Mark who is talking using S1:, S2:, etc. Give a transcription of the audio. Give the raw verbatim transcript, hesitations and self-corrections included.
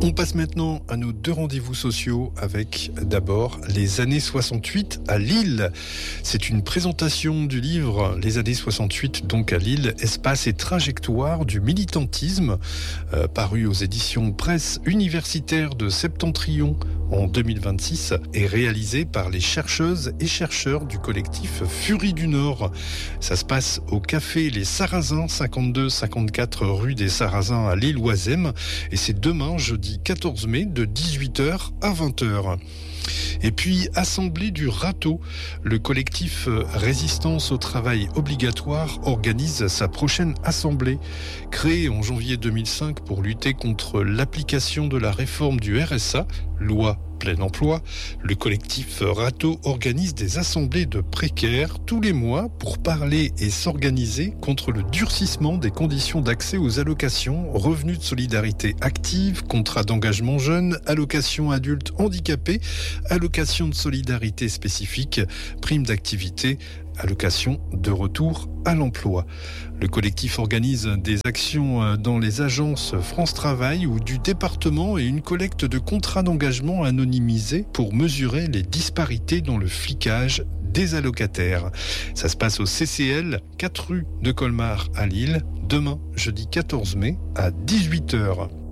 S1: On passe maintenant à nos deux rendez-vous sociaux avec d'abord les années soixante-huit à Lille. C'est une présentation du livre Les années soixante-huit, donc à Lille, espace et trajectoire du militantisme, euh, paru aux éditions Presse universitaire de Septentrion en deux mille vingt-six et réalisé par les chercheuses et chercheurs du collectif Furie du Nord. Ça se passe au café Les Sarrasins, cinquante-deux cinquante-quatre rue des Sarrasins à Lille-Oisem, et c'est demain, jeudi quatorze mai, de dix-huit heures à vingt heures. Et puis, Assemblée du Râteau, le collectif Résistance au travail obligatoire organise sa prochaine assemblée. Créé en janvier deux mille cinq pour lutter contre l'application de la réforme du R S A, loi plein emploi, le collectif Râteau organise des assemblées de précaires tous les mois pour parler et s'organiser contre le durcissement des conditions d'accès aux allocations, revenus de solidarité active, contrats d'engagement jeune, allocations adultes handicapés, allocations de solidarité spécifique, primes d'activité, allocation de retour à l'emploi. Le collectif organise des actions dans les agences France Travail ou du département et une collecte de contrats d'engagement anonymisés pour mesurer les disparités dans le flicage des allocataires. Ça se passe au C C L, quatre rue de Colmar à Lille, demain, jeudi quatorze mai, à dix-huit heures.